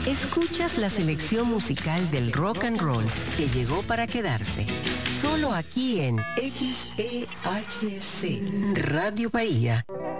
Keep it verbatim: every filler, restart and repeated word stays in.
Escuchas la selección musical del rock and roll que llegó para quedarse. Solo aquí en X E H C Radio Bahía.